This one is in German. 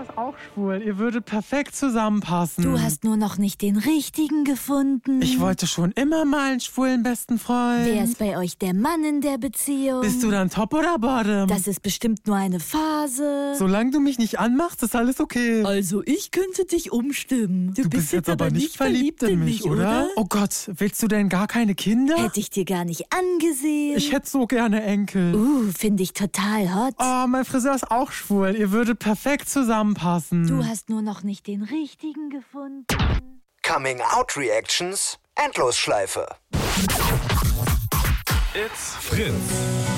ist auch schwul. Ihr würdet perfekt zusammenpassen. Du hast nur noch nicht den richtigen gefunden. Ich wollte schon immer mal einen schwulen besten Freund. Wer ist bei euch der Mann in der Beziehung? Bist du dann Top oder Bottom? Das ist bestimmt nur eine Phase. Solange du mich nicht anmachst, ist alles okay. Also ich könnte dich umstimmen. Du bist jetzt aber nicht verliebt in mich, oder? Oh Gott, willst du denn gar keine Kinder? Hätte ich dir gar nicht angesehen. Ich hätte so gerne Enkel. Finde ich total hot. Oh, mein Friseur ist auch schwul. Ihr würdet perfekt zusammenpassen. Du hast nur noch nicht den richtigen gefunden. Coming Out Reactions, Endlosschleife. It's Fritz.